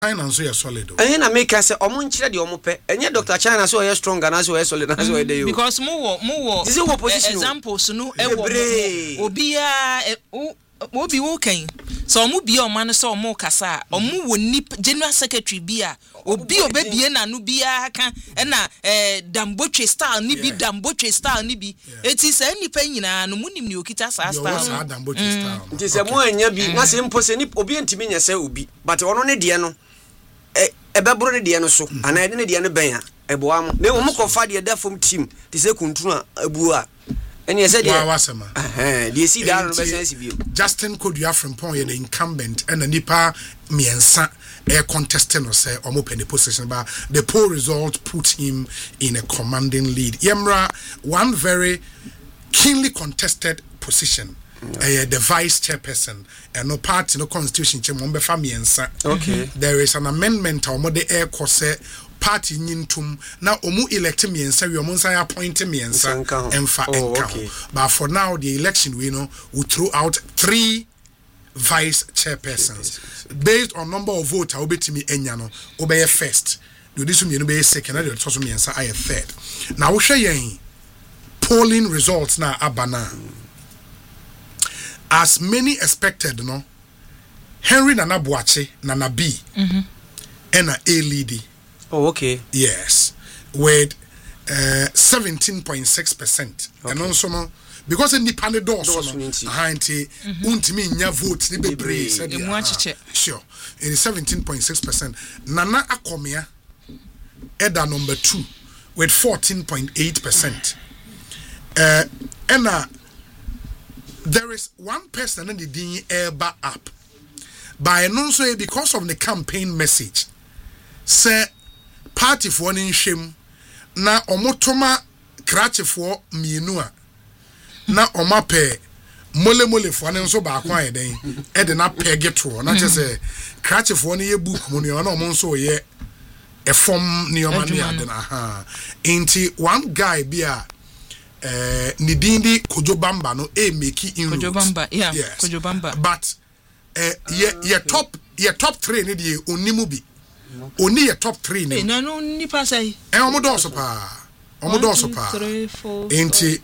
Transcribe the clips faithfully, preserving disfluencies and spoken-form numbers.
China so solid. Eh na make say omo nkyere de omo pe. Enye Doctor China so ye strong na so ye solid na so ye dey. Because mo wo mo wo examples no e wo obi a obi wo kan. So omo bi o man so omo kasa omo wo ni general secretary bi a obi obebie na no bia aka na eh Damboche style ni bi Damboche style ni bi eti se nipa nyina no munim ni okita sa style Damboche style nti se mo anya bi na se mpo se ni obi ntimi nya se obi but ono ne de no e ebebro ne de no so ana de ne de no ben a eboa mo na mo kofa de da fom team ti se kuntunu a abu a ene se de eh de si da no be sense bio Justin Kodua Frimpong ye the incumbent and nipa miensa air contesting or say or open the position, but the poll result put him in a commanding lead. Yemra, one very keenly contested position. Yeah. Uh, the vice chairperson and no part no constitution okay. There is an amendment or more the air course party nyintum now omu elect me and say we omunsa appoint me and say emfa enka. But for now the election we know we throw out three vice chairpersons based on number of votes obetimi enya no obeye first do this me no be second and the so me answer I third. Now we share yen polling results na abana as many expected no Henry Nana Boache Nana B mhm and a lady. Oh okay. Yes, with uh, seventeen point six percent. And also no because in the panel doors no ahanti untimi nya vote ni bebre said sure it is seventeen point six percent. Nana Akomia Eda number two with fourteen point eight percent. Uh and uh, there is one person in the D Eba app by non so because of the campaign message say party for in shame na omotoma krache for mienua na omape mole mole for ne so ba kwa eden e de na pege to na che say krache for ne ye book mu ne na omo so ye e form ne oma ne ade na ha enti one guy bi a eh nidindi Kojobamba no e make in Kojobamba yeah yes. Kojobamba but eh ye ye top ye top three ne de onimu bi oni ye top three ne na no nipa say eh omodo so pa omodo so pa enti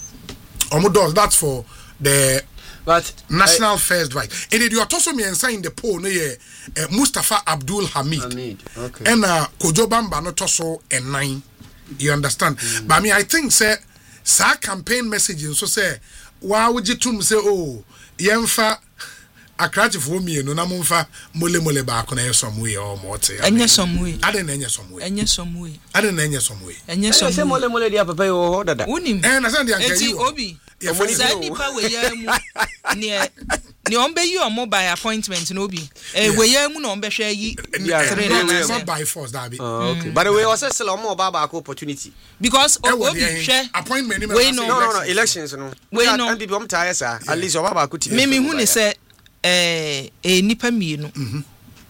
omodo that's for the but national uh, first right and it you also me inside the poll no ye uh, Mustafa Abdul Hamid, Hamid. Okay. And uh, Kojobamba no toso and nine you understand mm. But I mean I think say sa campaign messaging so say wa would tum say oh yemfa akrache for me no na momfa mole mole ba ko na yesom we o mo te enye som we ade na enye som we enye som we ade na enye som we enye som we mole mole dia papa yo dada unim eh na say dia kai eti obi sa nipa we ya mu ne ne ombe yi omo by appointment no obi eh we ya mu na ombe hwe yi three na not by force that be okay but the way was say omo ba ba opportunity because obi hwe appointment we no no no elections no we no and people tire sir at least oba ba ko ti me me hu ne say eh eh nipa mienu mhm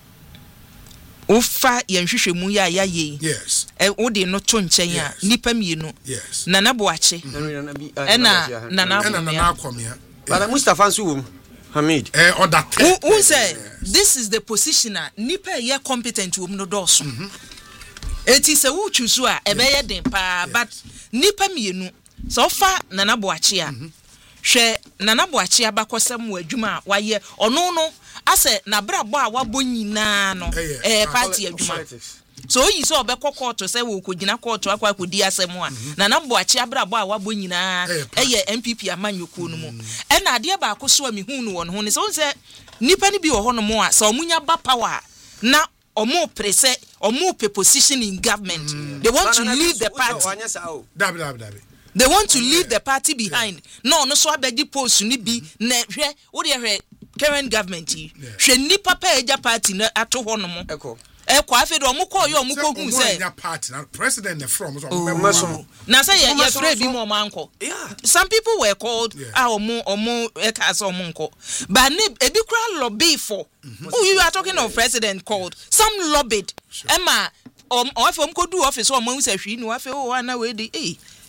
ofa yenhwehwemu ya ya ye yes eh odi no to nchen a nipa mienu yes Nana Boache ena Nana Nana Akomia but Mustafa Nsuwum Hamid eh order who say this is the positioner nipa ye competent wom no doso eti se wo chusu a ebe ye den pa but nipa mienu so fa Nana Boache a hwe Nana Boache abakosam wa adwuma wa ye ono no ase na brabo a wabo nyina no eh party adwuma so yi so obekọ court say wo kogina court akwa akodi asem a Nana Boache abrabo a wabo nyina eye M P P amanyoko no mu e na ade ba akoso a mehu no won ho ne so say nipa ni bi wo ho no mo a so omunya ba power na omo prese omo pe position in government mm. They want to leave the party dabi dabi dabi they want to leave the party behind no no so abegi post ni bi na hwe wo de hwe current government yi hwe nipa pa eja party na ato ho no mo eko e kwa afi do omuko yo omuko hu say party na president from so na say ye ye free bi mo manko some people were called ah omo omo e ka say omo nko but ne e bi kra lobby for who you are talking of president called some lobbied emma um ofe omko do office o mo hu say hwi ni wa fe o na we dey eh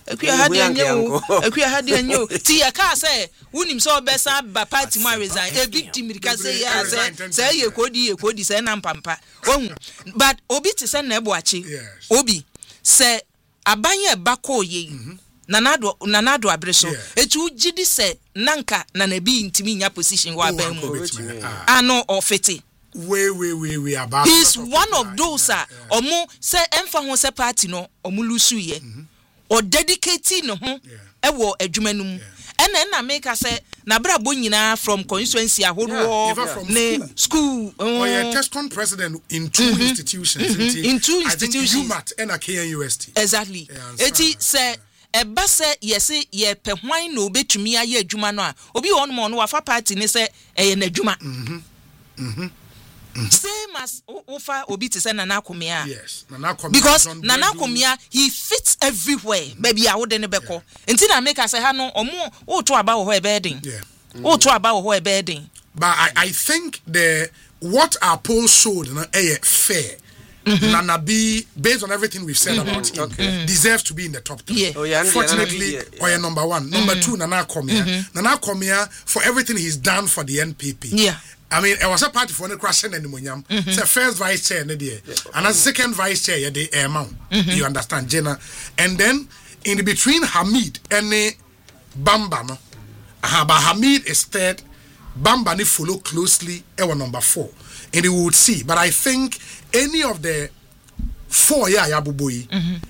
Akuya ha de anyo Akuya ha de anyo ti ya ka say wonim so obesa ba party ma resign e big team ka say ya say say ye kodi ye kodi say na mpampa ohun but obi ti say na ebuachi obi say abanye ba ko ye nanado nanado abreso etu gidi say nanka na na bi ntimi nya position wa ba mu ano ofete we we we we about he's one of those ah omo say emfa ho say party no omo lusu ye or dedicating no ho e wo adwuma no mu ena na make say na brabo nyina from constituency ahodo ne school oh yeah Tescon president in two mm-hmm. institutions mm-hmm. in two institutions U M A T and a K N U S T exactly eti say eba say yesi ye pe hwan na obetumi aye adwuma no a obi won mo no wafa party ne say eye na adwuma mhm mhm same as Ofa Obi to say Nana Kumia. Yes, Nana Kumia. Because Nana Kumia, he fits everywhere. Baby, I wouldn't beko. Until I make us say, Hano, or more, or to about her bedding. Yeah. Or to about her bedding. But I, I think the what our poll showed, you know, eh, fair. Mm-hmm. Nana B, based on everything we've said mm-hmm. about him, okay. mm-hmm. deserves to be in the top three. Yeah. Oh, yeah, Fortunately, yeah, yeah. or number one. Mm-hmm. Number two, Nana Kumia. Mm-hmm. Nana Kumia, for everything he's done for the N P P. Yeah. I mean, I was a party for the crashing and the munyam. So first vice chair, and the second vice chair, the amount. You understand, Jenna? And then in the between Hamid and the Bamba, no, uh, but Hamid is third. Bamba ni follow closely. Ewa number four, and you would see. But I think any of the four, yeah, Yabubui,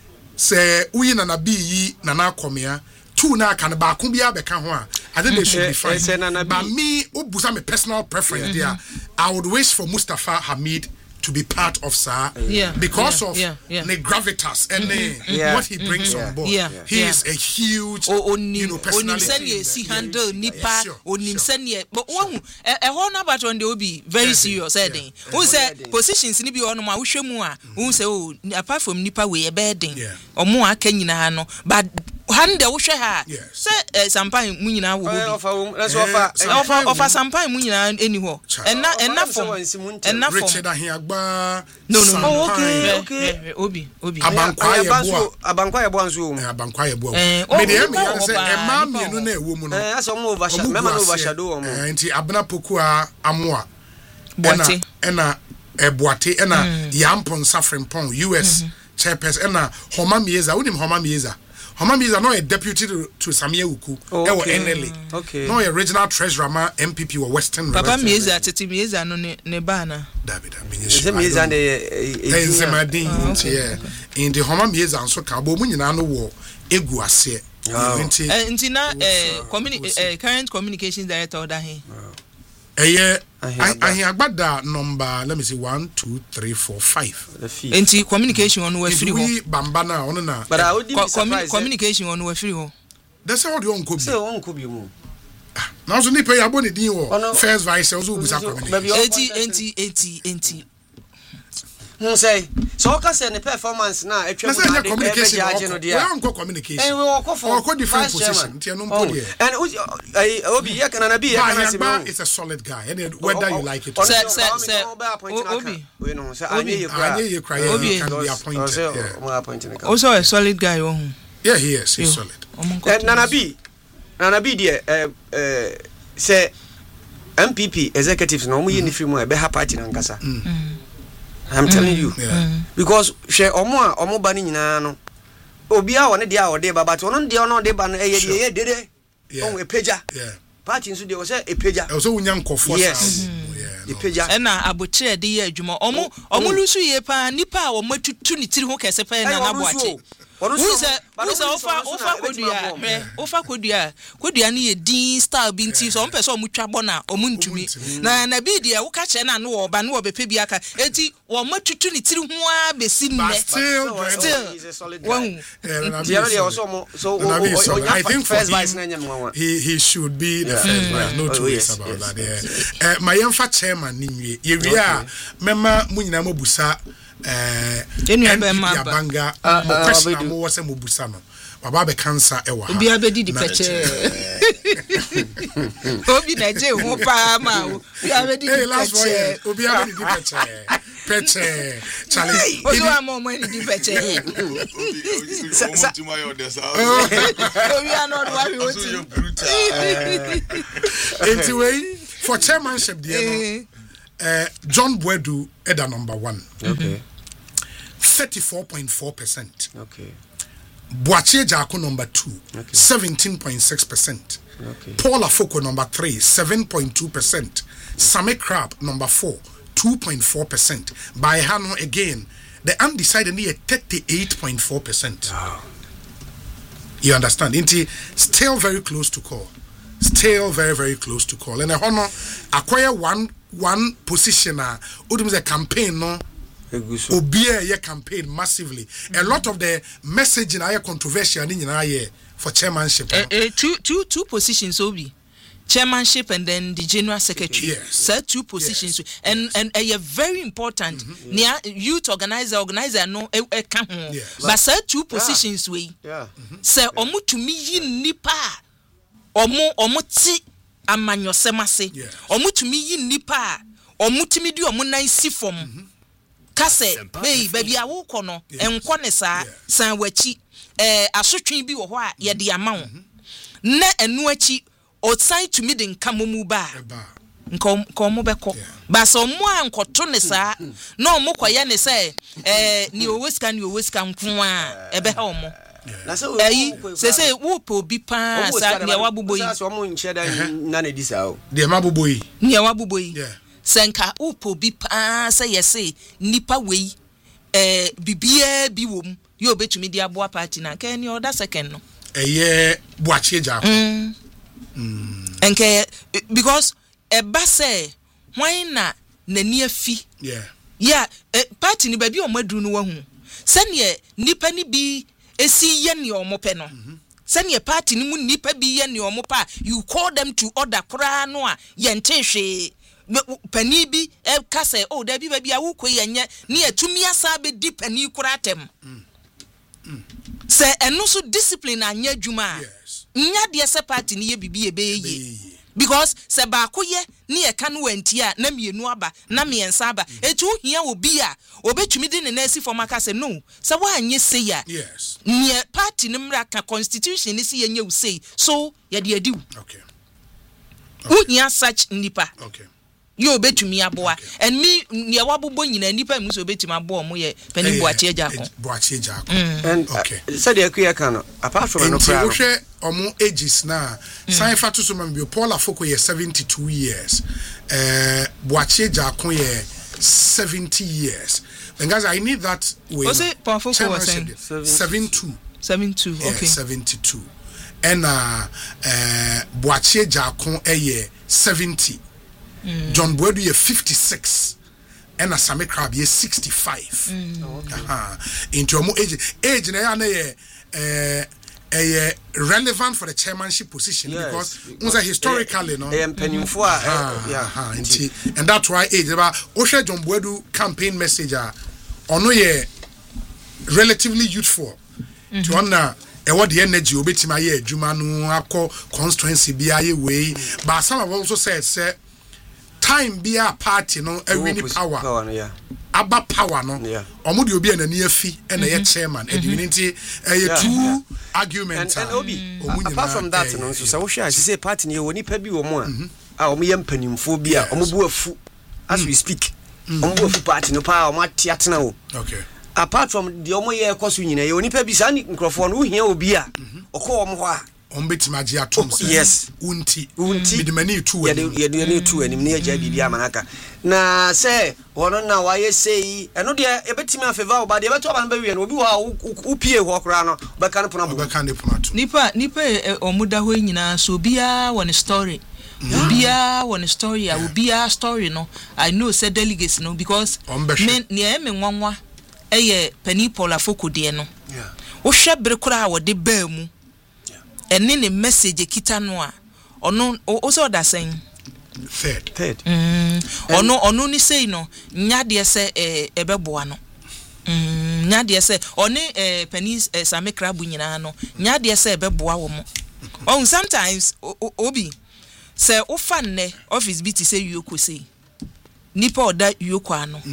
say we na nabi nana komia. Two na can ba kumbia beka ho a I think they should be fine. But me, obusa me personal preference mm-hmm. there. I would wish for Mustafa Hamid to be part of S A yeah. because yeah. of yeah. yeah. the gravitas and mm-hmm. the, yeah. what he brings mm-hmm. on board. Yeah. He yeah. is a huge, o, you know, personality. Onim si handle nipa, onim senior. But one, a whole number on the obi very serious. I think. Who said positions ni bi ono ma wohwe mu a, who say oh apart from nipa we a bedding. Or more akanyina no, but hande wohwe ha. Say sampan mu nyina wo obi. Let's offer offer offer sampan mu nyina eniho. And na and na from and na from Richard Ahiagba. No, no, oh, okay, okay. Obi, Obi. Abankwa yebo, Abankwa yebo anso. Abankwa yebo. Me dey me yan say e ma mienu na ewo mu no. Eh, aso mo overshadow, me ma no overshadow omo. Eh, nti Abena Pokua Amoa. Boate. Ena Eboate ena Yampon Safrempon U S chairperson ena Homa Mieza, unim Homa Mieza. Homa Mieza no a deputy to, to Samia Uku. Oh, okay. N L A. Okay. No a regional treasurer ma M P P or Western. Papa Mieza tete Mieza no ne ne bana. David Mieza. Mieza ne e Zemadin yeah. In the Homa Mieza anso ka bo mu nyina no wo egu ase. Nti na eh current communications director oda he. Eh Ahiagbada number let me see one two three four five. Nti communication on we free ho. We bamba na ono na. But I would be surprised. Communication on we free ho. That's how the on ko bi. Say on ko bi mu. Now so ni pay aboni din wo. First vice also busa communication. eighty eighty eighty eighty. Hmm say so ka say the performance na etwa mu na communication we on ko communication eh we ko for ko different position ti no mpo there and obi ya kana na bi ya kana se it's a solid guy and whether you like it say say say obi we no say anye ye kra anye ye kra you can be appointed yeah also a solid guy oh yeah he is he's solid and nana bi nana bi there eh eh say M P P executives no mo ye ni free mo e be ha party na nkasa I'm telling you yeah. Because she omo a omo ba ni nyina no obi a woni de a ode ba but ono de ono de ba no eye de eye dede on e peja yeah party nso de o say e peja e so wunya nkofo yes e peja e na abochire de ye adwuma omo omo lusu ye pa nipa a omo tutu ni tiri ho kese pa na na boache Who's a who's a offer offer kodua eh offer kodua kodua ni ye din style bi nti so mpese omutwa bona omuntumi na na bi de wo ka che na no oba no obepe bi aka enti wo matutu ni tiri ho a besi nne still he's a solid guy so I think first vice he he should be the first vice no two ways about that yeah eh my yemfa chairman ni nwie ye wi a mema munyina mobusa eh enu ebe ma banga mo question mo wose mo busa no baba be cancer e wa obi abedi di peche obi na je ho pa ma obi abedi di peche obi abedi di peche peche chale obi wa mo mo di peche obi anod wa we oti enti we for chairmanship there uh, John Boadu eda number one. Okay. thirty-four point four percent. Okay. Boachie Jako number two, okay. seventeen point six percent. Okay. Paul Afoko number three, seven point two percent. Sammy Crab number four, two point four percent. By Hano again, the undecided near thirty-eight point four percent. Wow. You understand? Inti still very close to call. Still very, very close to call. And a honor acquire one one position uh udum a campaign no Obia ye campaign massively. Mm-hmm. A lot of the messaging are controversial in for chairmanship. Uh, uh, two two two positions obi. Chairmanship and then the general secretary. Yes. So two positions yes. and and uh, very important. Mm-hmm. Near youth organizer organizer no e e ka ho. But so two positions yeah. we. Yeah. Say omo tumi yi nipa. Omo omo ti amanyosema Yes. Omo tumi yi nipa. Omo tumi di omo nan si fom. Kase hey baby awo kɔ no enko ne saa san wachi eh asotwe bi wo hɔ a ye de ama wo na enu achi otsan tumi de nka momu ba nka nka mo bɛkɔ ba so mo ankoto ne saa na mo kɔye ne sɛ eh ni oweska ni oweska nko a ebe ha mo na se eh se se wo po bi pa sa ne wa boboyi sa mo nche da na na di sa o de ma boboyi ne wa boboyi yeah senka upo bi pa say yesi nipa wei eh bibia bi wom ye obetumi di aboa party na ka ni other second no eye Boachie Jako mm mm enke because e ba say hwan na nani afi yeah yeah eh, party ni ba bi o maduru no wahu sane nipa ni bi esi ye ne o mo pe no sane party ni mu nipa bi ye ne o mo pa you call them to order kra no a ye nte hwe pani bi e kase oh da bi ba bi awu koyenye ne atumi asa be di pani kura tem se enu so discipline anya adwuma yes nya de se party ne ye bibi e be ye because se ba koye ne e ka no wanti a na mienu aba na miensa aba etu hia obi a obetumi de ne na asi form aka se no se wa anye se ya yes ne party ne mra ka constitution ne se ye nya usei so ye de adi okay uhia such nipa okay yo betumi aboa and me ne wabobo nyina nipa mu so betumi aboa mo ye pani Boachie Jako Boachie Jako and okay said the akuya kan apart from no problem wo hwe omo ages na san fa to so ma bi Paul Afoko ye seventy-two years eh Boachie Jako ye seventy years and guys I need that way was it Paul Afoko was saying seventy-two seventy-two okay seventy-two and uh eh Boachie Jako ye seventy. Mm. John Boadu ye fifty-six and a Sammy Crab ye sixty-five. Mm. Oh, okay. Uh-huh. Into your age age na ye eh eh relevant for the chairmanship position yes, because, because uh, historically no eh penimfo a yeah and that's why age about Osha John Boadu campaign message ono ye relatively youthful mm-hmm. to honor e what the energy obetima ye adwuma no akọ constituency bi aye we but some have also said say time be a party no a winning power power no yeah aba power no yeah omo de obi anani afi e na ye chairman e di nti e two arguments and obi apart from that no so say wo hwe say party ne woni pa bi wo mo a a omo ye mpanimfo bi a omo bu afu as we speak omo bu afu party no pa omo ate atena wo okay apart from the omo ye koso nyina ye woni pa bi sa ni nkrofo no wo hia obi a okọ omo ho a ombetimaji atom yes unti unti bidimani tu ya de ya de tu anim ne agya bibia manaka na say wono na waye sei eno de ebetimi afeva oba de ebeto aba na bawie no obi wa upie ho kra no beka no pona bo beka ne pona to nipa nipa omuda ho nyina so bia one story bia one story a bia story no I know say delegates no because me ne me nwanwa eye pani Paul Afoko de no yeah wo hwe bere kra wo de ba mu ene ne message kita no a ono o so da sen third third mm ono ono ni sei no nya de se e ebeboa no mm mm nya de say one eh penis eh, same krabu nyina no nya de say beboa wo mo oh sometimes obi say ofa nne office bi ti say yoko say nipa oda yoko ano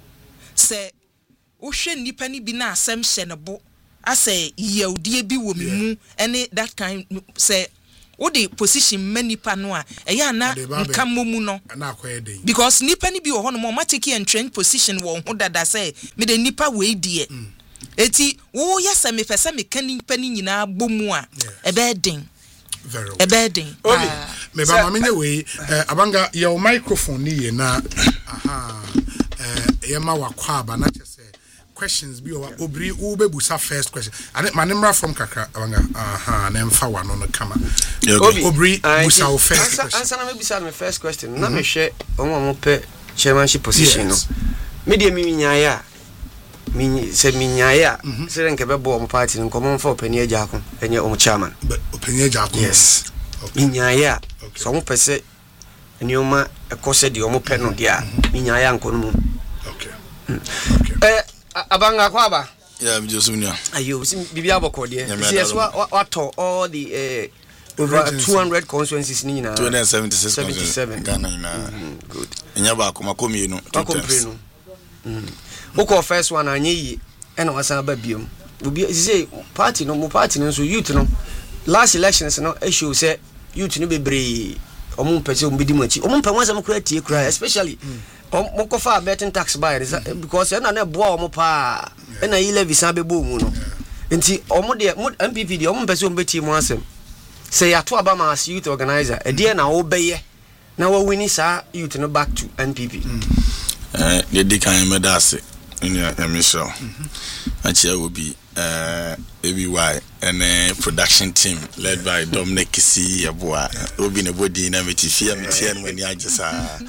say wo hwe nipa ni bi na asem hye ne bo ase yewdie bi wo me mu ene that kind say wo the position many pa no a eya na nka momu no na akoyeden because nipa ni bi wo hono mo ma take and train position wo ho dada say me the nipa we die eti wo yesa me pese me kan nipa ni nyina bomu a ebe den very well ebe den obi me ba ma me we abanga your microphone ni ye na aha eh ye ma wakwa aba na chese questions bi o obri wo bebusa first question and manimra from kakra abanga aha na emfa wa no no kama obri busa o first question answer na me busa my first question na me hwe omo mo pe chairmanship position no me de mi nyaaya mi se mi nyaaya se renke be bo mo party nko mo mfa opani agya ko enye omo chairman opani agya ko yes mi nyaaya so mo pese enioma ekose de omo pe no dia mi nyaaya nko no mo okay eh abanga kwaba yeah me just unya ayo bibi aboko de yes what all the uh, over two hundred constituencies ni na two hundred seventy-six constituencies Ghana na good enya ba akoma komi no two times mm oko first one anyi e na wasan ba biom obi say party no mo party no so youth no last elections no e show say youth no bebre omo pese omo bidi machi omo pɛ wasam kura tie kura especially omo ko fa betting tax buy because na na boa omo pa e na yi levy san bebo mu no nti omo de M P P de omo pese omo beti mu asem say ato aba ma as youth organizer e de na wo beye na wo wini sa youth no back to N P P eh de de kan me da se ni ya me show achia will be uh A B Y and a production team led by Dominic Kisi Yabua obi ne body na metifia metian when ya just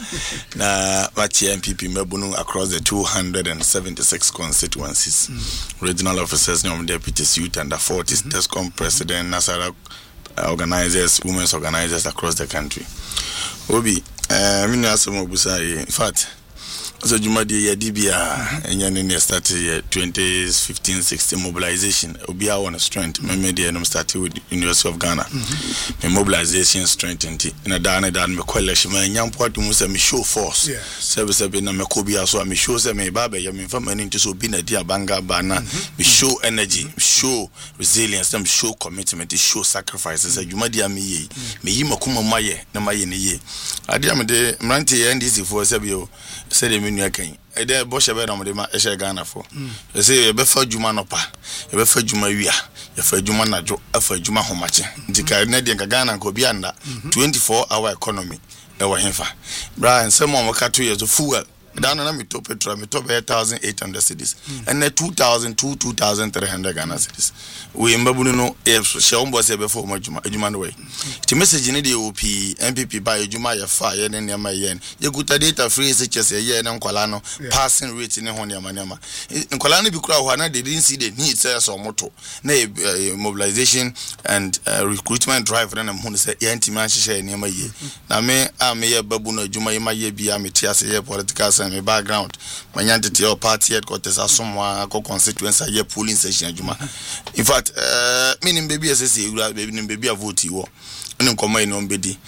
na wachi M P P mebunu across the two hundred seventy-six constituencies mm. regional officers and deputies youth under forties mm-hmm. Tescom president Nasara uh, organizers women's organizers across the country obi uh me na some obusa in fact so Jumadi ya D B A enya ne started twenty fifteen sixteen mobilization obi a one strength me media no started with University of Ghana me mobilization strength nti na da na da me college ma enya mpwato mu se me show force sebe sebe na me ko bia so me show se me ba ba ya me fa mani nti so bi na dia banga ba na me show energy show resilience me show commitment show sacrifices Jumadi am ye me yi makuma maye na maye ne ye ade am de mranti N D C for sebe yo se de menu akan e de bo shebe na mo de ma e she Ghana for e se e be fa djuma no pa e be fa djuma wia e fa djuma najo e fa djuma homache ndika na de Ghana ko bia nda twenty-four hour economy e wa hemfa bra ensem mo ka to yezo fuel down na me to petrol me to be one thousand eight hundred cedis and na two thousand two two thousand three hundred Ghana cedis we mbabunu no e she ombo se be for mo djuma djuma no we ti message ni de O P M P P ba djuma ye fa ye ne ne ma ye ye guta data free se chese ye na nkwala no passing rate ne ho ne ma ne ma nkwala no bi kura ho na they didn't see the need say so moto na mobilization and uh, recruitment drive na mo no say ye antima hye ne ma ye na me am ye babu no djuma ye ma ye bia me tia se ye political my background my entity or party headquarters are somewhere co constituency here polling session adwuma in fact uh meaning baby say you baby baby vote you no come in on bedi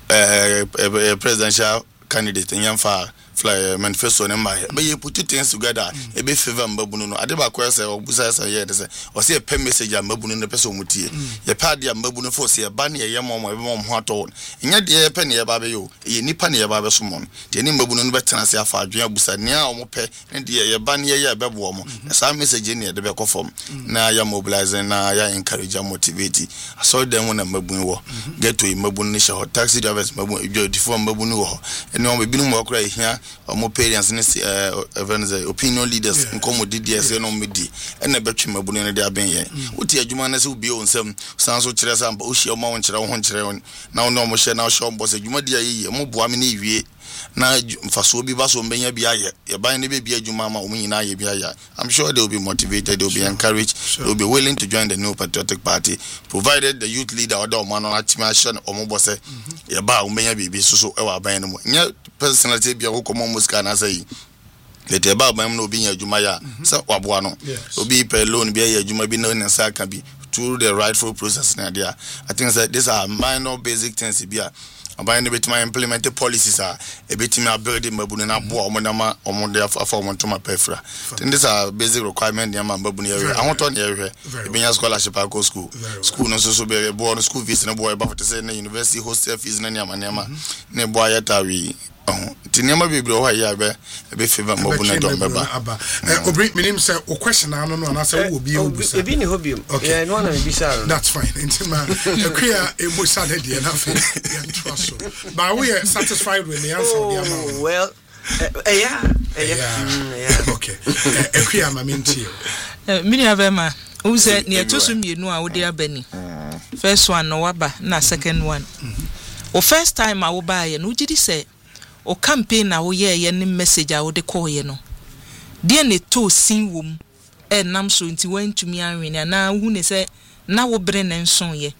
uh presidential candidate nyamfa fly manifesto number but you put two things together e be favor mbabunu no ade ba kwa say obusa say here say o say pen message mbabunu no person mutie ye pa dia mbabunu for say ba ne ye momo e be momo ato nya de pen ye ba be yo ye nipa ne ye ba be so mo de ni mbabunu no betena say afa adwen abusa ne a o mo pe ne de ye ba ne ye be bo mo sa message ne de be ko form na ya mobilize na ya encourage and motivate so dem na mbabunu wo get to mbabunu ni she taxi drivers mbabunu e di form mbabunu wo ene o be binu mo kra ehia omo parents ne uh events opinion leaders nkomo D D S no medi ene betwe mabunu ne de aben ye wuti adwuma na se obi o nsam san so kire sa mba o hie o ma won kire ho kire na no mo hye na o hye o boss adwuma de ayi mo boa me ne wie na mfaso bi ba so mbenya bi aye ye ban ne be bi adwuma ma o nyina aye bi aye I'm sure they will be motivated, they will be encouraged, sure. They will be willing to join the New Patriotic Party provided the youth leader or the man on achimashan or mo boss ye ba o mbenya bi bi so so e wa ban no nya personality bi a wo komo musika na say let the baba no be a jumaya so wabuano obi pe loan be a juma be no nsa can be through the rightful process na there. I think that these are minor basic things be about a bit my implemented policies are a bit my building mabuna na bo omonama omonde afọ montoma pefra. Then these are basic requirement ya mabuni area. I want on area be scholarship I go school. School no so so be born school fees na boy about to say na university hostel fees na nyama nyama na boy yatawi oh tinema bebre ho ya be be favor mabuna don beba aba obri minim say o question na no no na say wo bi o bi e bi ni hobby yeah no na bi sha that's fine intima akua emotion na dey na fe ya trust but we are satisfied with the answer the amount well eh yeah eh yeah okay akua ma menti eh mini abema who said near to sum you know a wo dey abani first one no waba na second one o first time a wo ba ye no gidi say o campaign na wo ye ye ne message a wo de call ye no de ne to sin wom e nam so nti wantumi anwen na hu ne say na wo bre ne nson ye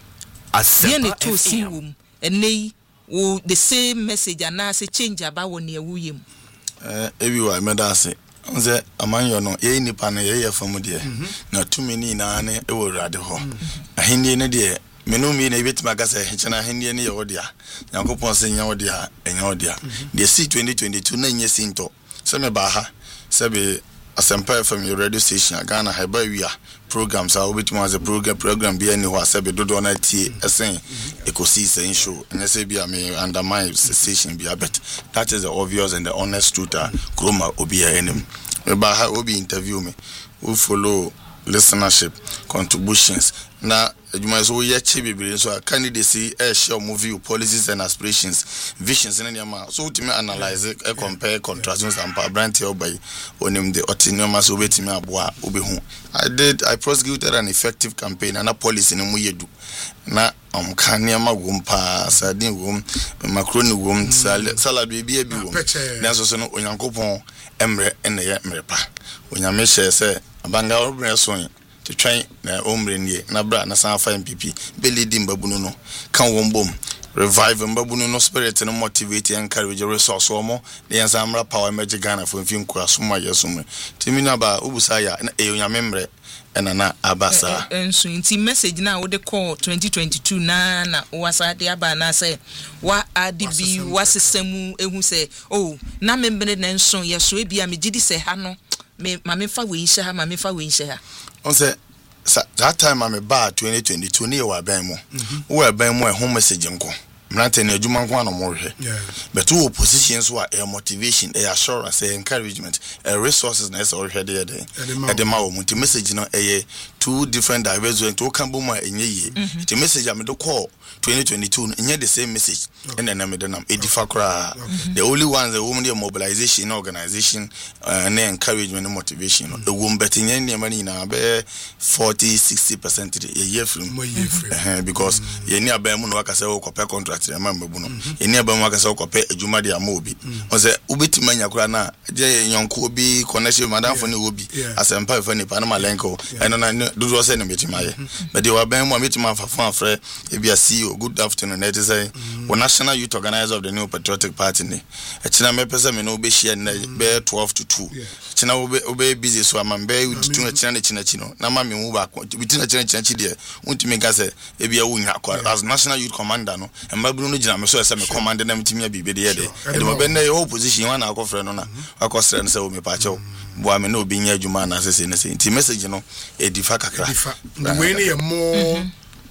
de ne to sin wom enei wo the same message na say change about won ye wuyem eh everywhere me da say nze amanyo no ye nipa na ye ye fam de na tumi ni na ne e wo rade ho ahindi ne de menu mi na betima gasa hechana ahindi ne ye wodia yakopon se nya wodia enya wodia de C twenty twenty-two na nye sinto se me ba ha se be asempa from your radio station Ghana Haiba Wia programs are obitima as a program program be any ho asebe dodo na tie esen ekosi sen show and say be me under my station be abet that is the obvious and the honest truth kroma obi enim me ba ha obi interview me we follow listenership contributions na adwuma so ye che bibire so candidacy e share movie policies and aspirations visions in anyama so ultimately analyze e compare contrasts and brand obai onim the otinoma so betimi aboa obehu I did I prosecuted an effective campaign and a policy no mu yedu na um kaniama wumpa sadin wum macaroni wum salad bi bi wum na so so no onyankopon emre ene ye mrepa onyame hye se abanga obre so to try na omre nie na bra na san fa M P P belidi mbabunu no kan won bom revive mbabunu no spirit no motivate encourage resource omo na yan samra power emerge Ghana for mfin kwa soma yesum timina ba obusa ya na eyonyame mre ena na abasa enso nti message na wo de call twenty twenty-two na na wasa de aba na say wa adibi wasesemu ehu say oh na membre na enso yeso ebia me gidi say ha no me ma me fa we nhyɛ ha ma me fa we nhyɛ ha on say that time I'm ba twenty twenty-two ne wa ban mu wo ban mu e ho message nko mrante na adwuma nko na mo hwɛ but wo position so a motivation a assurance a encouragement a resources na so hwɛ de de e de ma wo multi message no e two different diverse way to kan bo ma enye yi the message am do call twenty twenty-two enye the same message and then am de nam e differ kra the only ones the woman the mobilization organization and encouragement and motivation the woman bet enye ne ma ni na be forty sixty percent e year from because ye ni aban mu no aka say wo kope contract e ma mbabu no ye ni aban mu aka say wo kope adwuma de am obi on say ubetima nya kra na je yonko obi connection madam for ne obi asempa for ne pa na malenko eno na do say no betima ye but they were ban mu betima fa fa frɛ e bia C E O good afternoon it is a national youth organizer of the New Patriotic Party ne e china me pesa me no be share na be twelve to two china obe busy so am be with two china na china chino na ma me mu ba bitina china china chi de untimi ga say e bia wo nya akwa as national youth commander no e mabru no gina me so say me commander na mtimi abi be de de e de mo be na e opposition wana akofre no na akosre no say o me pa chew bo me no obi nya adwuma na say na say nti message no e difa kakra the way ne more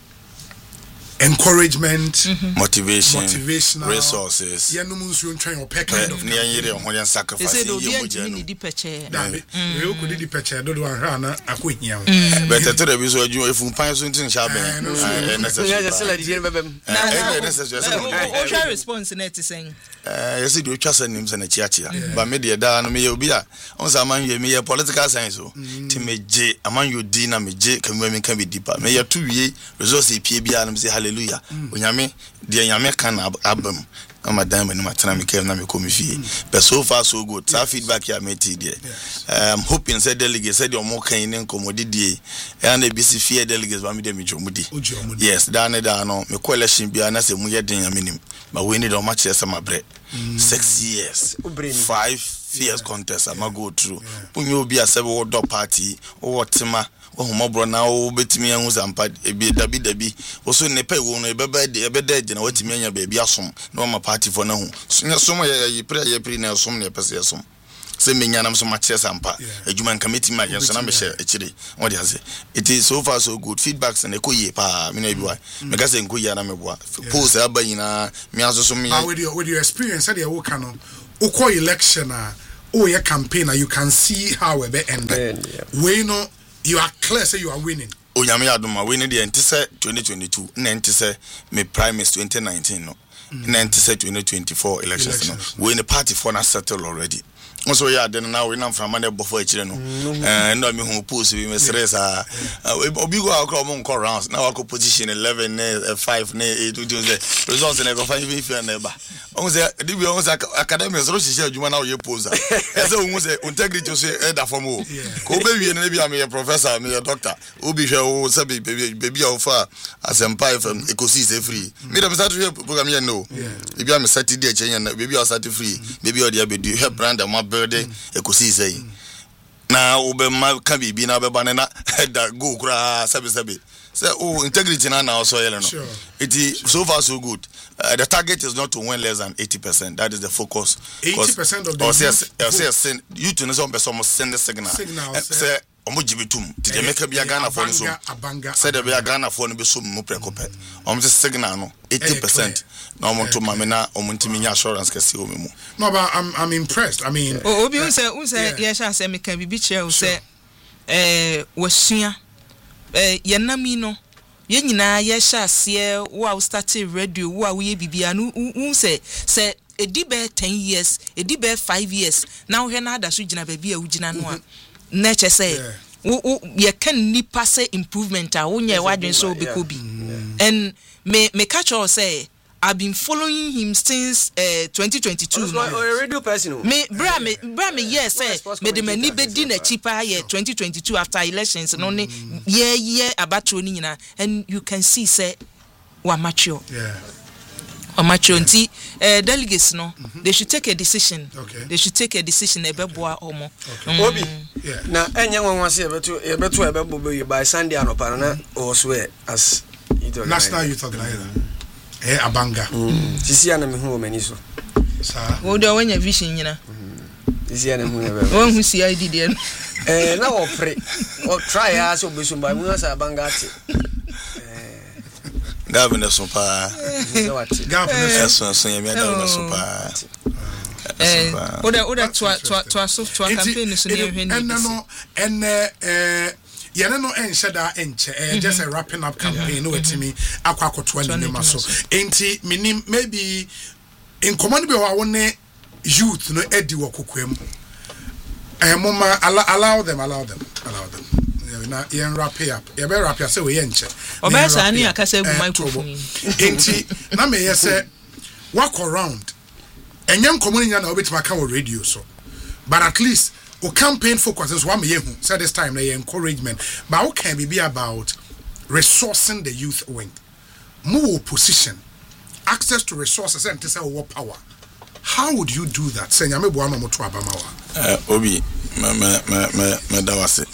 encouragement mm-hmm. motivation motivational resources yeah no munsu ntwan o pack kind of ne yire ho yan sacrifice ye moje no di peche da me we ko di peche do do anhra na akohia but the three be so adu efu pan so ntin sha ben eh necessary sala di bebem na necessary o try response na tiseng eh yes di o twa sanim se na chiachia ba me de da no me ye obi a on sa man ye me ye political science o ti meje aman yo di na meje kan me kan be deeper me ye to wie resource pie bia no say hallelujah onyame de nyame kan abam ama dan mani matana me kev na me komi fie but so far so good that feedback ya meti there um hoping say delegates say the omo kan ne nkomodi die e na bisi fie delegates ba me de me jomudi yes da na da no me coalition bia na say mu ye den nyame nim but we need o match yes ma bre mm. six years five years yeah. contest ama go through punyo obi asebe wo do party wo tema wo homobro na wo betimi hu zampa ebi dabi dabi wo so ne pe wo no ebeba de ebeda gina watimi anya ba bi asom na ma party for na hu som ye pre ye pre na som ne pese som se menya nam so ma kire sampa adwuma nka meti ma yenso na me share akire wo de ase it is so far so good feedbacks na ekoye pa me na bi wa me ga se nkoye na me boa post aba yina me aso so me with your with your experience at the wo kan no uko election a o your campaign you can see how we end we know you are clear say you are winning onyame adoma we ne de ntise twenty twenty-two na ntise me primaries twenty nineteen no na ntise twenty twenty-four elections no we ne party for na settle already so yeah then now we nam from mane before akire no eh no me hu post bi me stress ah obi go akọ mo nko rounds na wako position eleven five eight the results na go find if you na ba on say di bi on say academy so hihia adwuma na we post e say on say integrity so e da form o ko be wie na bi am ye professor me doctor obi hwe o say baby baby of asempa from ecosis e free me dem start program here no e bi am Saturday e chenya na baby o start free baby o dia be do help brand am birthday ekosi say na obema ka bibi na beba na da go kura sabe sabe say oh integrity na na also yele no it is so far so good uh, the target is not to win less than eighty percent that is the focus eighty percent of the yes yes you to know some person send the signal say omo jibitum ti make be Ghana for so say the be Ghana for no be so mu prekope omo signal no eighty percent no omo to mame na omo ntimi nya assurance kese o memu no but i'm i'm impressed I mean oh obi say un say ye sha say me kan bibi che o say eh wasua eh yenami no ye nyina ye sha se wo start radio wo we bibia no un say say edi be ten years edi be five years now he na da so gina ba bia ugina no a nature say wo ye can nipa say improvement a wo nya wadwen so be ko bi and me me catch all say I've been following him since uh, twenty twenty-two. No, a radio person. Me, bra me, bra me, yes, sir. Me de me ni be di na cheaper year twenty twenty-two after elections. No ne year year about training na, and you can see say we mature. Yeah. We mature. Nti uh, delegates no, mm-hmm. they should take a decision. Okay. They should take a decision. Ebe boa omo. Obi. Yeah. Na enya nwanwa se ebe to ebe to ebe bobo by Sunday anopa na oswe as National Youth Organizer. Eh abanga sisi ana me hu o mani so sa wo do wanya vision nyina sisi ana hu e be won hu C I D de no eh na wo pre o try as obeso ba mu asa abanga ate eh governor so pa governor so so yemi governor so pa eh oda oda to to to so to campaign so ne hwe ni no en eh yene no ensheda enche eh just a wrapping up campaign no etimi akwa akoto ani ma so enti minim maybe in command be wa wone youth no edi wo kokwem eh mama allow them allow them allow them na yen wrap up ye be wrap say we enche obesa ani akasa egu microphone enti na me yese walk around enyem command nya na obetima ka wo radio so but at least o campaign focus is one me hu say this time na encouragement but how can be about resourcing the youth wing more position access to resources and to say what power how would you do that say nyame boa no to abamawa eh obi me me me me dawase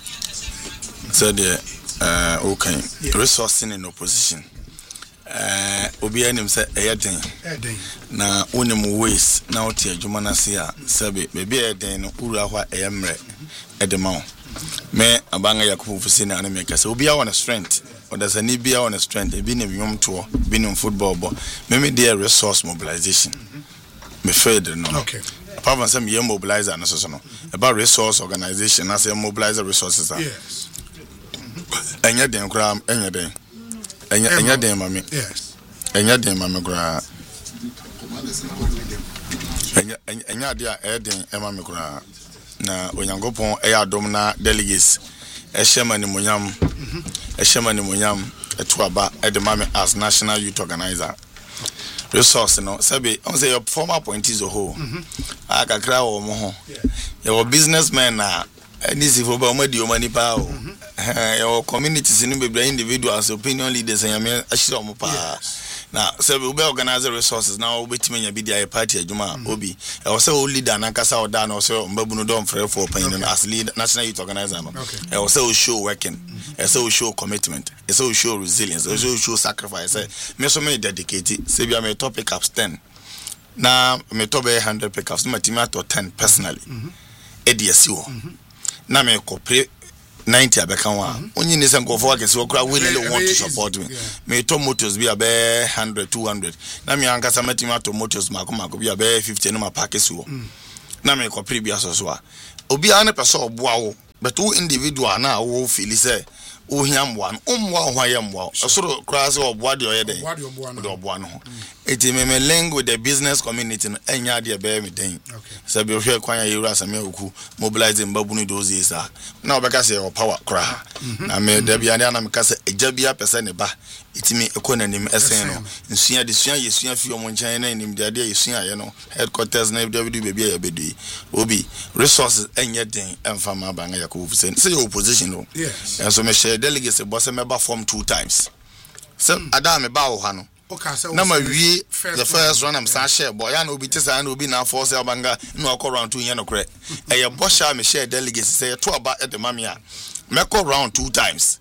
say the eh okay resourcing in opposition eh obi anim say eyeden na onim ways na oti adwuma na se a sabe be eyeden no uru ahwa eyemre edema me abanga yakubu fusi na me kase obi a won strength or there's a need be on strength e bi na nwom to bi no football bo me me dey resource mobilization me fed no okay apart from some year mobilizer no so no about resource organization as a mobilizer resources are yes enya den kura enya den enya enya den mami yes enya den mami kura enya enya dia e den e mami kura na onyankopon e adom na delegates e shema ni monyam e shema ni monyam e to aba e de mami as national youth organizer resource no sabe on say your former appointees oho akakra wo mo ho your businessmen na nisi for ba mo di o mani pa o your communities ni be individuals opinion leaders and me ashira mo pa Now, so we be organize resources now. We team in a party adwuma obi. I was say leader na kasa or dan or so mbabu no don frɛ for opinion as lead national youth organizer no. I was say show working. I say show commitment. I say show resilience. I say show sacrifice. Me so me dedicate. Say we am top pickups ten. Now me top one hundred pickups. Me team at ten personally. E D S O. Na me corporate ninety abeka wa onyi ne sen kofo akese okra we really want to support me me to motors bi abe one hundred two hundred na me ankasa matima to motors mako mako bi abe fifty no ma package wo na me ko pre bi asoso a obi a ne pese oboa wo but wo individual na wo feel say o hiam wan omwa ho ayam wa osoro kra say oboa de oyede de oboa no eti me me link with the business community no enya de be me den say be hwe kwan ya yura asame oku mobilizing babu no those days ah na obeka say o power kra na me da bia na me ka say eja bia pese ne ba eti me ekonanim esen no nsua de sua yesua fi omo nchen na nim de ade yesua ye no headquarters na W B bia ya bedu obi resources enya den emfa ma ba nga yakofu say say opposition no yes so me share delegates boss member form two times so adam me ba wo ha no na ma wie the first run am sa share boy ya na obi tisa na obi na force abanga no akọ round two yen no kre e ye bosha me share delegates say to aba e de mame a me call round two times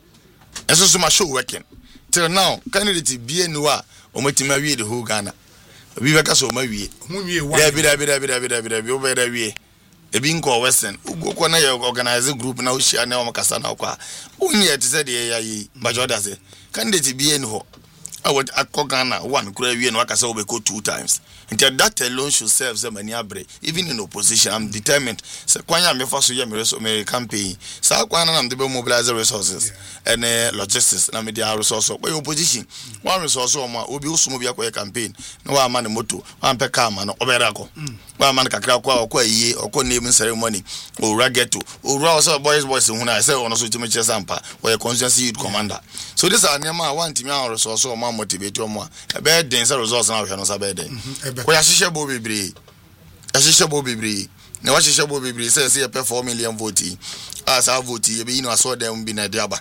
eso so ma show working till now candidate bie no a o matima wie the whole Ghana obi beka so ma wie hu wie wa da bi da bi da bi da bi da bi da bi o be da wie ebi nko western ugoko na ye organize group na o share na o makasa na kwa unye te say de ya yi bajoda say candidate bie no I would Ghana one could have waka say go two times. Until that alone should serve them any abre. Even in opposition, I'm determined. So kwanya me first year me me campaign. So kwana am dey mobilize resources and uh, logistics na me dey resource. But opposition, one resource o ma obi usumo bi akwa campaign. Na wa ma ne moto, wa pe car ma no obera ko. Wa ma ne kakra kwa okwa yiye, okwa name ceremony. O rageto. O ra so boys boys hu na say ono so timi che sampa. We constituency youth commander. So this are nyama want me our resource o ma motivate o mo. E be den say resource na hwe no sa be den. Ko ya hihye bo bebre ya hihye bo bebre na wa hihye bo bebre say say pe four million vote as a vote e be no aso dem bi na de aba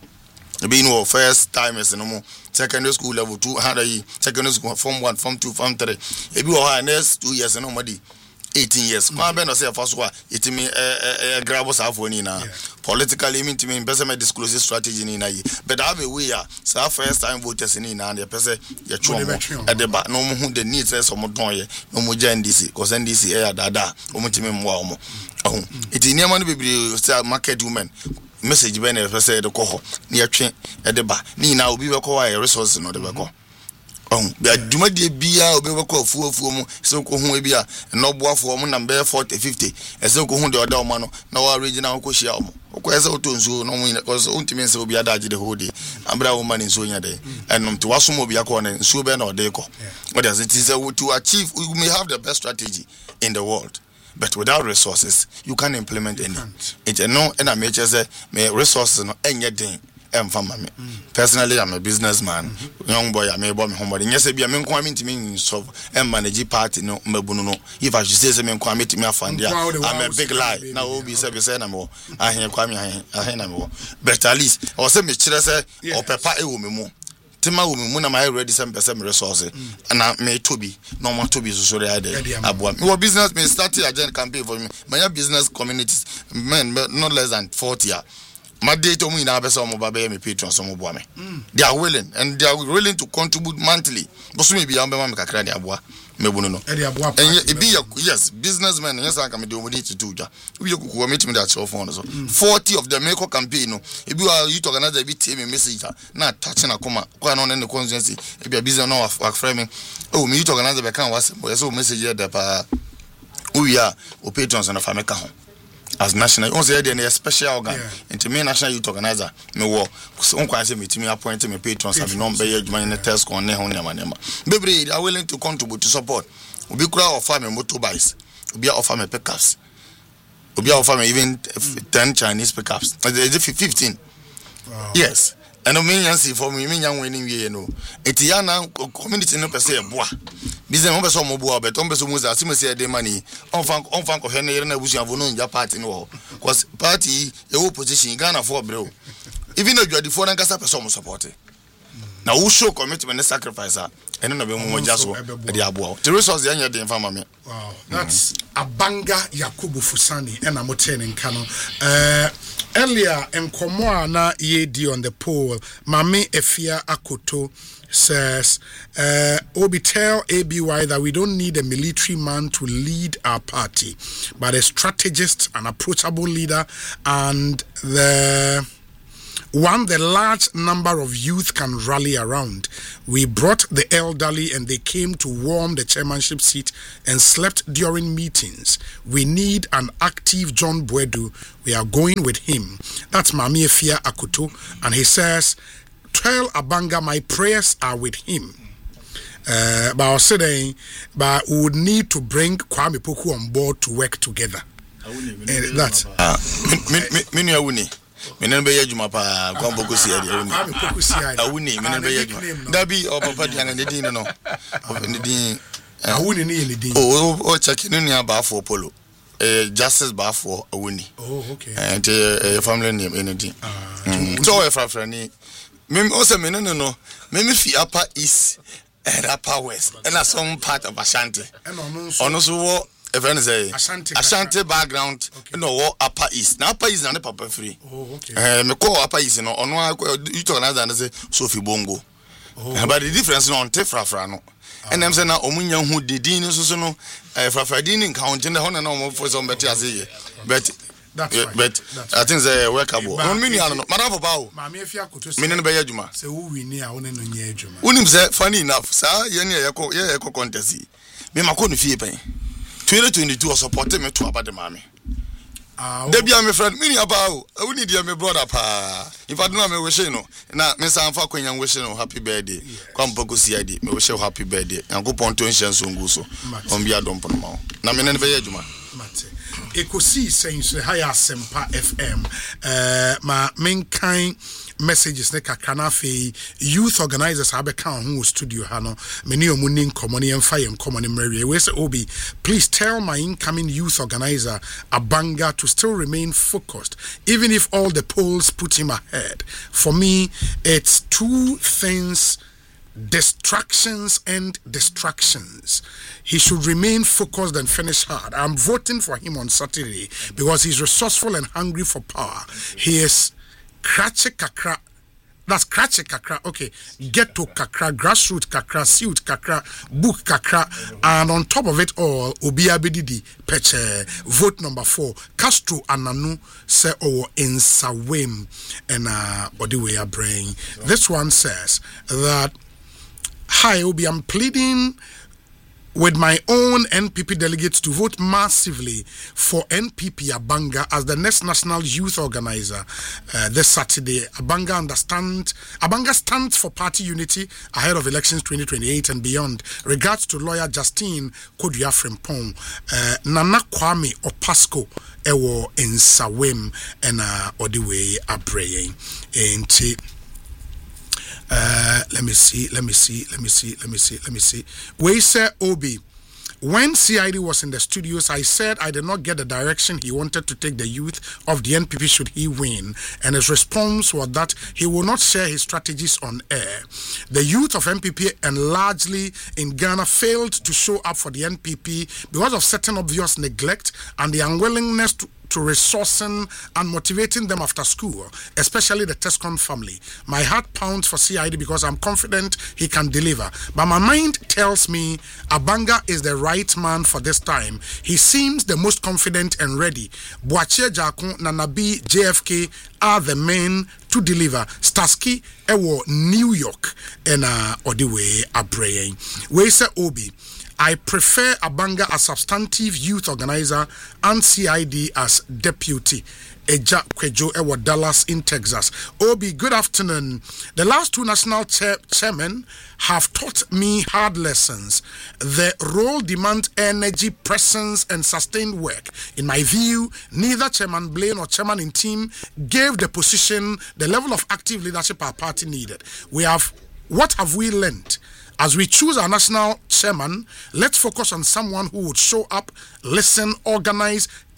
e be no first time is no mo secondary school level two hundred secondary school form one form two form three e be o ha next two years no mo di eighteen years kwa be no say fa so a itimi eh eh grab us afo ni na politically mean to me person me disclose strategy ni na yi but have a way a say first time voters ni na the person ye twa mo e de ba no mo hu the needs say so mo don ye no mo ja N D C cause N D C eh dada o mo timi mo mo oh it ni ma no bebre say market women message be na say de ko ho na ye twe e de ba ni na obi be ko wa resources no de be ko oh be aduma de bia obi be ko afu afu mu so ko hu e bia no boafo mu na be forty fifty e so ko hu de oda o no na wa regional ko hia o mo ko ese o to nso no mu ina cause untimi nse obi adaje de hodi abra wo mani nso nya de enom to waso mo obi akọ na nso be na ode ko what does it is to achieve we may have the best strategy in the world but without resources you can't implement any it no and I make say me resources no enye den emfa mame personally I'm a businessman mm-hmm. young boy I may bo me homo nyese bia me nko amintimi solve and manage party no mbabunu no if I should say say me nko amintimi afandia I'm a big lie na obi say be say na me ahen kwa me ahen ahen na me but at least o say me kire say o pepa e wo me mu tema wo me mu na my ready some person resource na me tobi no mo tobi so so there aboa me wo business me start agent campaign for me my business communities men not less than forty years. My data mu ina abesa omo baba me patrons omo boa me they are willing and they are willing to contribute monthly but so me be am be ma me kakra de aboa me bunu no e de aboa and e be yes businessmen yes an come de omo dey to ja we you kuku meet me that cell phone so forty of them make campaign no e be you to organize be team me message na touch na come kwa no ne constituency e be business no work framing oh me you to organize be kan was so message there pa we are o patrons na family ka ho as national on say there special organ into me national youth organizer me wo on kwa say me timi appoint me patrons have no be adwuma in test on ne ho ne manema bebre they are willing to contribute to support obi kura offer me motorbikes obi offer me pickups obi offer me even ten Chinese pickups fifteen wow. Yes and me yan see for me me yan winning we no eti ya na community no pese eboa business mo pese mo boa but on pese mo say say dey money on fan on fan ko hene yere na busuafo no nja party no cause party e wo position Ghana for bro even though you are the foreign kasa pese mo support Now who show commitment and sacrifice her? And then be more just the abo. The resource the the family. Wow, that's Abanga Yakubu Fusani and Amoten in Kano. Uh, earlier in Komwana Yedi on the poll, Mami Efia Akoto says, uh, Obi tell A B Y that we don't need a military man to lead our party, but a strategist, an approachable leader, and the one the large number of youth can rally around. We brought the elderly and they came to warm the chairmanship seat and slept during meetings. We need an active John Boedu. We are going with him. That's Mami Efia Akoto, and he says, tell Abanga my prayers are with him. Uh, but I was saying, but we would need to bring Kwame Poku on board to work together. Uh, that's Menen be yadwuma pa kwambo kosi ade awuni menen be yadwuma dabi o papa di anga din no ne din awuni ne ne din o o check ne nua ba for polo eh justice ba for awuni oh okay and eh family name anything so e fra fra ni me o se menen no me me fi upper east and upper west and some part of Ashanti ono so wo a friend say Ashanti, Ashanti background okay. No what upper east now upper east na papa free oh okay eh me call upper east no ono you talk na that say Sophie Bongo oh, but the difference no on te fra fra no and them say na omunya hu didin so so no eh fra fra din count na ho na no for some better say but that's yeah, right. But that's I think say workable on me no madam for bawo Mami Efia Akoto say me no be yadwuma say wo wini a wo ne no nya adwuma unim say funny enough sa ye ne ye ko ye ko contest me makọ no fie pen twenty twenty-two or support me to about the mommy. Ah, they be my friend. Me ni about. I need you, my brother. Pa. If I don't know, me wish you know. Na me say I'm for Kwenyan wish you happy birthday. Come pogo C I D. Me wish you happy birthday. And go pon to insurance unguso. On be a dump on ma. Na me ne be yadwuma. Mate. Ekosi saying so higher Sempa F M. Uh, ma menkan messages ne kakana fe youth organizers have account who studio hano many omunin common and fire and common Mary we say Obi please tell my incoming youth organizer Abanga to still remain focused even if all the polls put him ahead. For me it's two things, distractions and distractions. He should remain focused and finish hard. I'm voting for him on Saturday because he's resourceful and hungry for power. He is Krache kakra, that's Krache kakra, okay. Ghetto kakra, grassroots kakra, suit kakra, book kakra, and on top of it all, Obia Bedidi, Peche, vote number four, Castro Ananu, se o in Sawem, and uh, Odiwe brain. This one says that, hi, Obi, I'm pleading with my own N P P delegates to vote massively for N P P Abanga as the next national youth organizer uh, this Saturday. Abanga understand Abanga stands for party unity ahead of elections twenty twenty-eight and beyond. Regards to lawyer Justine Kodua Frimpong, uh, Nana Kwame Opasco ewo in Sawem and uh, Odiwe Abreye. And Uh, let me see, let me see, let me see, let me see, let me see. We say Obi, when C I D was in the studios, I said I did not get the direction he wanted to take the youth of the N P P should he win. And his response was that he will not share his strategies on air. The youth of N P P and largely in Ghana failed to show up for the N P P because of certain obvious neglect and the unwillingness to to resourcing and motivating them after school, especially the Tescon family. My heart pounds for C I D because I'm confident he can deliver. But my mind tells me Abanga is the right man for this time. He seems the most confident and ready. Boachie Jakon, Nanabi, J F K are the men to deliver. Starsky, Ewo, New York, and uh, Odiwe Abreye. We say Obi, I prefer Abanga as substantive youth organizer and C I D as deputy. Eja Kwejo Ewa Dallas in Texas. Obi, good afternoon. The last two national chair- chairmen have taught me hard lessons. The role demands energy, presence, and sustained work. In my view, neither Chairman Blaine or Chairman in team gave the position the level of active leadership our party needed. We have, what have we learned? As we choose our national chairman, let's focus on someone who would show up, listen, organize,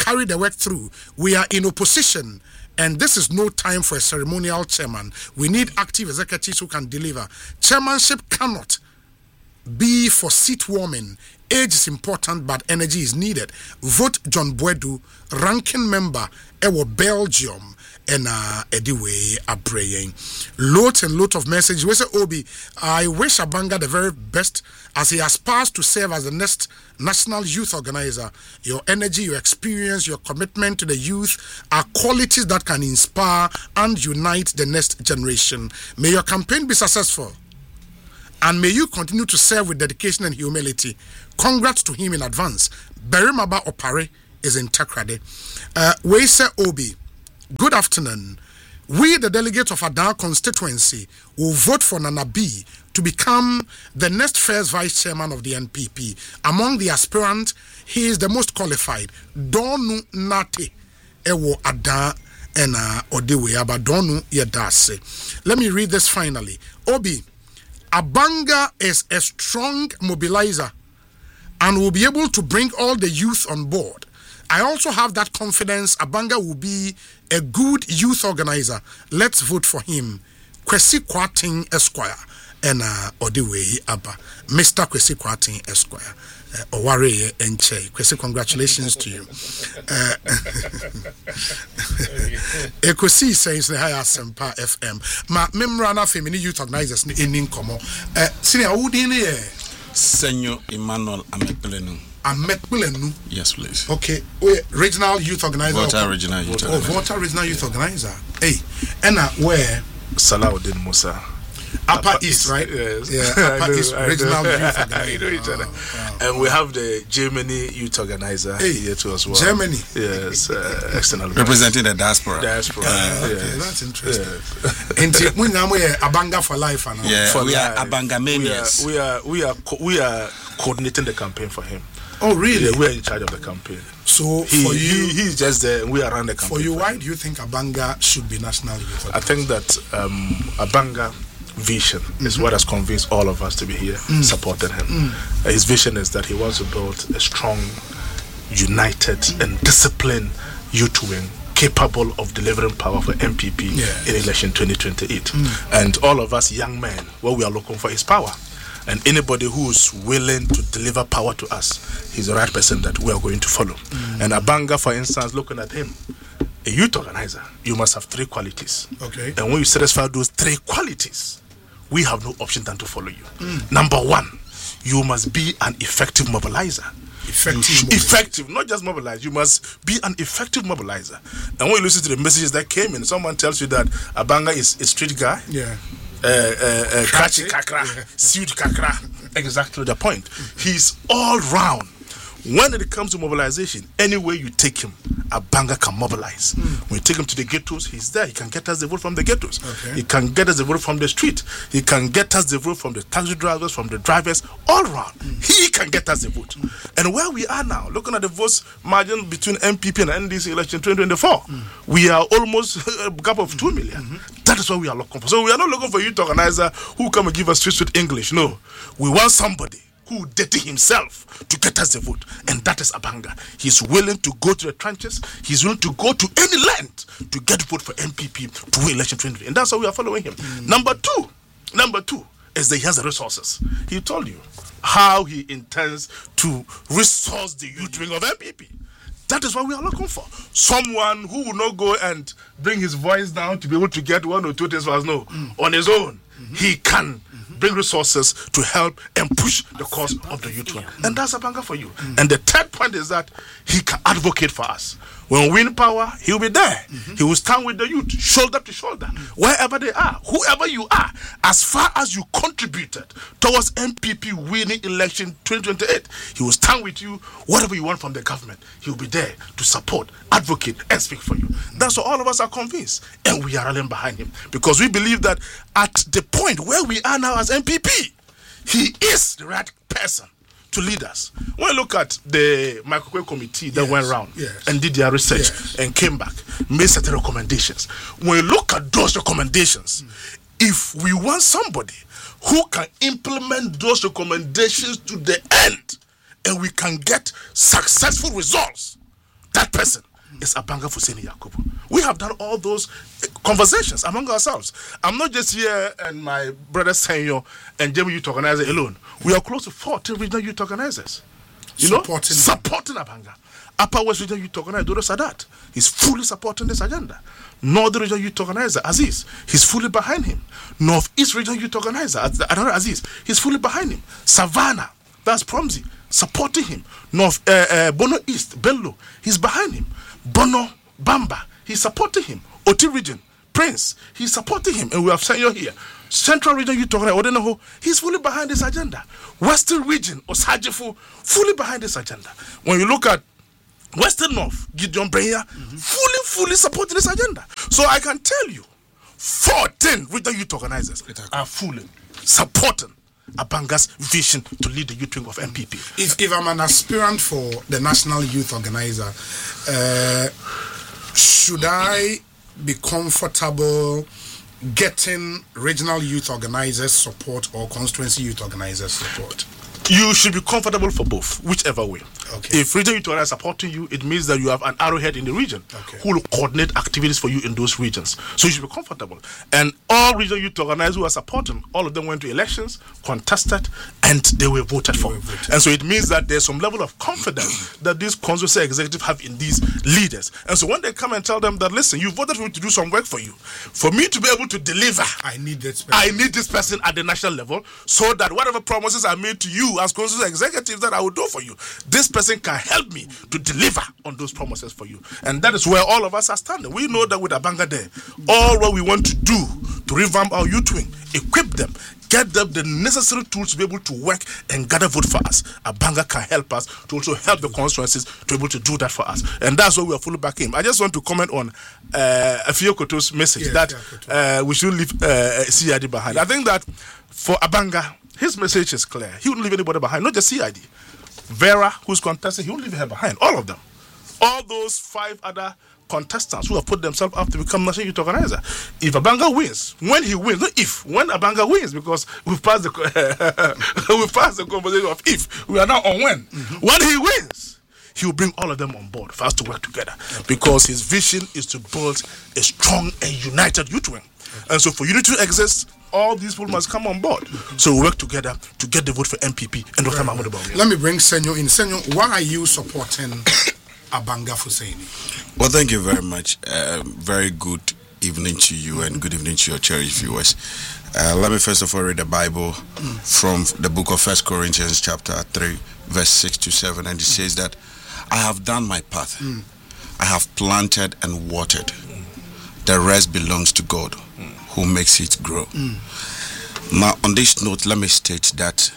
carry the work through. We are in opposition, and this is no time for a ceremonial chairman. We need active executives who can deliver. Chairmanship cannot be for seat warming. Age is important, but energy is needed. Vote John Boadu, ranking member, Ewo Belgium, and uh, anyway, a praying. Lot and lot of message. We say, Obi, I wish Abanga the very best as he aspires to serve as the next national youth organizer. Your energy, your experience, your commitment to the youth are qualities that can inspire and unite the next generation. May your campaign be successful. And may you continue to serve with dedication and humility. Congrats to him in advance. Berimaba Opare is in Takrade. Uh, we say Obi, good afternoon. We, the delegates of Adan constituency, will vote for Nana B to become the next first vice chairman of the N P P. Among the aspirants, he is the most qualified. Donu Nate Ewo Adan and Odewe Abadonu Yedase. Let me read this finally. Obi, Abanga is a strong mobilizer and will be able to bring all the youth on board. I also have that confidence Abanga will be a good youth organizer. Let's vote for him. Kwesi Kwating Esquire and uh, Odewe Abba. Mister Kwesi Kwating Esquire. Oware Enche. Kwesi, congratulations to you. Ekosi says the higher Sempa F M. Ma memrana femini youth organizers in Ninkomo. Senior Udini Senor Emmanuel Amekpelenu. Amekpelenu? Yes, please. Okay. Wait, regional youth organizer. Volta Regional Youth oh, Organizer. Oh, Volta Regional Youth Organizer. Hey, and uh, where? Salahuddin Musa. Upper, Upper East, East, right? Yes. Yeah, Upper know, East Regional Youth Organizer. I know each other. Oh, wow. And we have the Germany Youth Organizer hey, here too as well. Germany? Yes. Uh, external. Representing the diaspora. Diaspora. Uh, okay, yes. That's interesting. And we are Abanga for life. And yeah, for we life. are Abanga manias. We are, we are, we are, co- we are coordinating the campaign for him. Oh, really? Yeah, we are in charge of the campaign. So he, for you, he, he's just there. We are around the campaign. For you, why do you think Abanga should be national youth? I think that um, Abanga vision mm-hmm. is what has convinced all of us to be here mm. supporting him. Mm. Uh, his vision is that he wants to build a strong, united, mm. and disciplined youth wing capable of delivering power for M P P yes. in election twenty twenty-eight. Mm. And all of us young men, what we are looking for is power. And anybody who is willing to deliver power to us, he's the right person that we are going to follow. Mm. And Abanga, for instance, looking at him, a youth organizer, you must have three qualities. Okay. And when you satisfy those three qualities, we have no option than to follow you. Mm. Number one, you must be an effective mobilizer. Effective, sh- effective, not just mobilize. You must be an effective mobilizer. And when you listen to the messages that came in, someone tells you that Abanga is a street guy. Yeah. Uh, uh, uh, Krachi Kakra, Suit Kakra. Exactly the point. He's all round. When it comes to mobilization, anywhere you take him, Abanga can mobilize. Mm. When you take him to the ghettos, he's there. He can get us the vote from the ghettos. Okay. He can get us the vote from the street. He can get us the vote from the taxi drivers, from the drivers, all around. Mm. He can get us the vote. Mm. And where we are now, looking at the votes margin between M P P and N D C election twenty twenty-four, mm. we are almost a gap of two million. Mm-hmm. That is what we are looking for. So we are not looking for you to organizer who come and give us street with English. No, we want somebody who dirty himself to get us the vote, and that is Abanga. He's willing to go to the trenches. He's willing to go to any length to get vote for M P P to win election twenty, and that's how we are following him. Mm. Number two, number two is that he has the resources. He told you how he intends to resource the youth wing of M P P. That is what we are looking for. Someone who will not go and bring his voice down to be able to get one or two things for us. No, mm. on his own, mm-hmm. he can bring resources to help and push the cause of the youth. Mm. And that's Abanga for you. Mm. And the third point is that he can advocate for us. When we win power, he'll be there. Mm-hmm. He will stand with the youth, shoulder to shoulder, mm. wherever they are, whoever you are. As far as you contributed towards M P P winning election twenty twenty-eight, he will stand with you. Whatever you want from the government, he will be there to support, advocate, and speak for you. Mm. That's why all of us are convinced, and we are rallying behind him, because we believe that at the point where we are now as M P P, he is the right person to lead us. When you look at the Microwave Committee that yes, went around yes. and did their research yes. and came back, made certain recommendations. When you look at those recommendations, mm. if we want somebody who can implement those recommendations to the end, and we can get successful results, that person is Abanga Fuseni Yakubu. We have done all those conversations among ourselves. I'm not just here and my brother Senyo and Jamie Youth Organizer alone. We are close to forty regional youth organizers. You supporting know, supporting Abanga. Upper West Regional Youth Organizer Dodo Sadat, he's fully supporting this agenda. Northern Regional Youth Organizer Aziz, he's fully behind him. Northeast Regional Youth Organizer another Aziz, he's fully behind him. Savannah, that's Promzi, supporting him. North uh, uh, Bono East, Bello, he's behind him. Bono Bamba, he's supporting him. Oti Region, Prince, he's supporting him, and we have sent you here. Central Region Youth Organizer Odenaho, he's fully behind this agenda. Western Region, Osajifu, fully behind this agenda. When you look at Western North, Gideon Breyer, mm-hmm. fully, fully supporting this agenda. So I can tell you, fourteen regional youth organizers are fully supporting Abanga's vision to lead the youth wing of M P P. If, if I'm an aspirant for the National Youth Organizer, uh, should I be comfortable getting regional youth organizers support or constituency youth organizers support? You should be comfortable for both, whichever way. Okay. If regional youth organizers are supporting you, it means that you have an arrowhead in the region okay. who will coordinate activities for you in those regions. So you should be comfortable. And all regional youth organizers who are supporting, all of them went to elections, contested, and they were voted they for. Were voted. And so it means that there's some level of confidence that these constituency executives have in these leaders. And so when they come and tell them that, listen, you voted for me to do some work for you, for me to be able to deliver, I need this person. I need this person at the national level, so that whatever promises I made to you as constituency executives that I will do for you, this person can help me to deliver on those promises for you. And that is where all of us are standing. We know that with Abanga there, all what we want to do to revamp our youth wing, equip them, get them the necessary tools to be able to work and gather vote for us. Abanga can help us to also help the constituencies to be able to do that for us. And that's why we are fully back him. I just want to comment on uh, Afio Koto's message yes, that uh, we should leave uh, C I D behind. Yes. I think that for Abanga, his message is clear. He wouldn't leave anybody behind, not just C I D. Vera, who's contesting, he won't leave her behind. All of them. All those five other contestants who have put themselves up to become national youth organizer. If Abanga wins, when he wins, not if, when Abanga wins, because we've passed the we've passed the conversation of if. We are now on when. Mm-hmm. When he wins, he will bring all of them on board for us to work together. Because his vision is to build a strong and united youth wing. And so for unity to exist, all these people must come on board. Mm-hmm. So we work together to get the vote for M P P and Doctor Mahmoud Bawumia. Let me bring Senyo in. Senyo, why are you supporting Abanga Fuseni? Well, thank you very much. Uh, very good evening to you and good evening to your cherished viewers. Uh, let me first of all read the Bible mm. from the book of First Corinthians chapter three, verse six to seven. And it mm. says that I have done my part. Mm. I have planted and watered. Mm. The rest belongs to God, mm. who makes it grow. Mm. Now, on this note, let me state that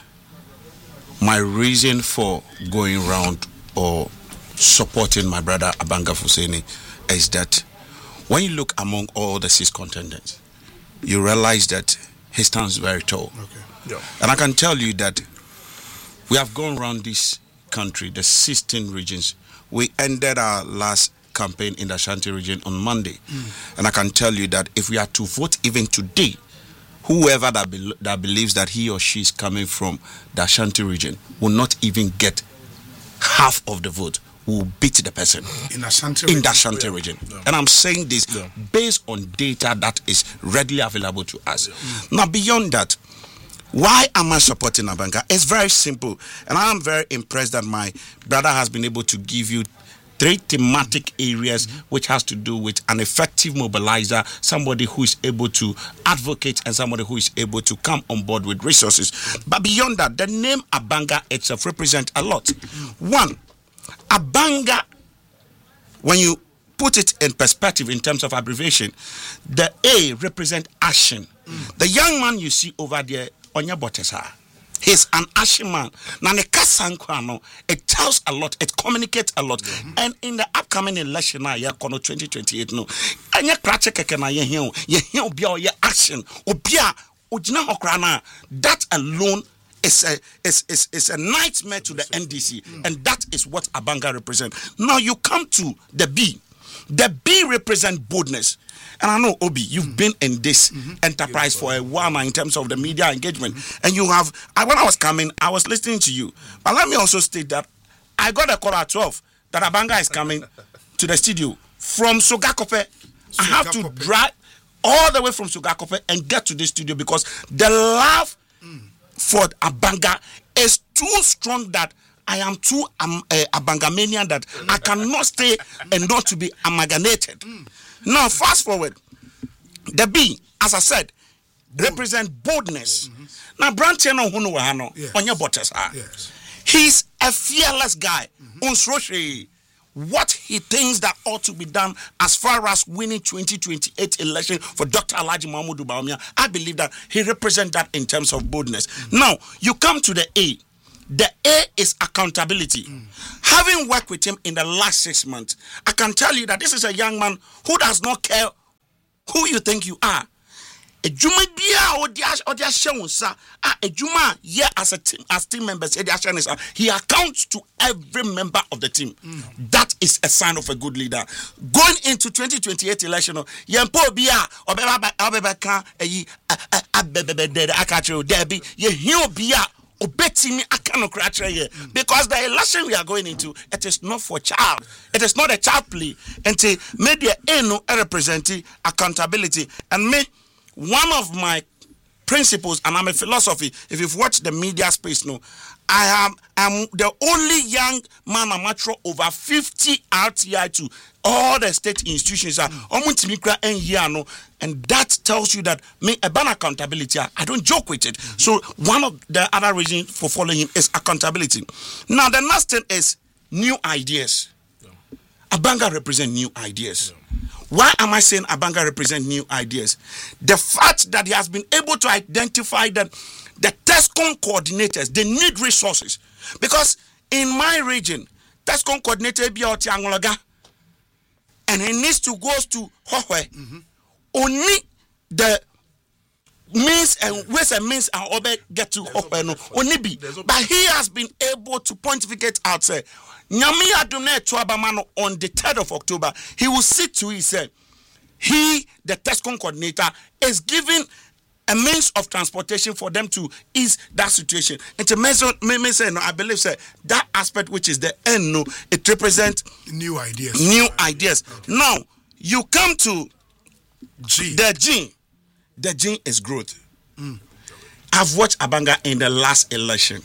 my reason for going around or supporting my brother Abanga Fuseni is that when you look among all the six contenders, you realize that he stands very tall. Okay. Yeah. And I can tell you that we have gone around this country, the sixteen regions. We ended our last campaign in the Ashanti region on Monday. Mm. And I can tell you that if we are to vote even today, whoever that, be, that believes that he or she is coming from the Ashanti region will not even get half of the vote, will beat the person in, Ashanti in the Ashanti yeah. region. Yeah. And I'm saying this yeah. based on data that is readily available to us. Yeah. Mm. Now, beyond that, why am I supporting Abanga? It's very simple. And I am very impressed that my brother has been able to give you three thematic areas mm-hmm. which has to do with an effective mobilizer, somebody who is able to advocate and somebody who is able to come on board with resources. But beyond that, the name Abanga itself represents a lot. Mm-hmm. One, Abanga, when you put it in perspective in terms of abbreviation, the A represents action. Mm. The young man you see over there, Onya Botesa, he's an action man. Now, it tells a lot, it communicates a lot. Mm-hmm. And in the upcoming election, twenty twenty-eight, no, action, that alone is a, is, is, is a nightmare to the N D C. Mm. And that is what Abanga represents. Now, you come to the B. The B represents boldness. And I know, Obi, you've mm-hmm. been in this mm-hmm. enterprise for a while now in terms of the media engagement. Mm-hmm. And you have, I, when I was coming, I was listening to you. But let me also state that I got a call at twelve that Abanga is coming to the studio from Sogakope. I have to drive all the way from Sogakope and get to the studio because the love mm. for Abanga is too strong that I am too um, uh, Abangamanian that I cannot stay and not to be amalgamated. Mm. Now, fast forward. The B, as I said, Bold. represent boldness. Mm-hmm. Now, Brancheno Hunu Wahano, on your butters are. He's a fearless guy. Mm-hmm. What he thinks that ought to be done as far as winning twenty twenty-eight election for Doctor Alhaji Mahmoud Bawumia, I believe that he represents that in terms of boldness. Mm-hmm. Now, you come to the A. The A is accountability. Mm. Having worked with him in the last six months, I can tell you that this is a young man who does not care who you think you are. A Juma dia or the show, sir. A Juma, yeah, as a team, as team members, he accounts to every member of the team. Mm. That is a sign of a good leader. Going into twenty twenty-eight election, Yampo Bia, or Bebeka, a Bebede, Akacho, Debbie, Ye Bia. Obetimi akano kracha here because the election we are going into, it is not for child. It is not a child play. And to media eno representing accountability. And me, one of my principles, and I'm a philosophy. If you've watched the media space, no, I am I'm the only young man amateur over fifty R T I to all the state institutions are mm. and that tells you that me about accountability. I don't joke with it. Mm-hmm. So one of the other reasons for following him is accountability. Now the next thing is new ideas. Yeah. Abanga represent new ideas. Yeah. Why am I saying Abanga represent new ideas? The fact that he has been able to identify that the TESCOM coordinators, they need resources. Because in my region, TESCOM coordinator be out Angolaga, and he needs to go to Hohwe. Mm-hmm. Only the means and ways and means are over get to Hohwe. No, only be. But he has been able to pontificate out. Say, Nyami Adone Tuabamano on the third of October, he will sit to he said, he, the TESCOM coordinator, is giving a means of transportation for them to ease that situation. And to mention, me say, no, I believe say, that aspect which is the end, no, it represents new ideas. New ideas. Okay. Now, you come to G. The G. The G is growth. Mm. I've watched Abanga in the last election,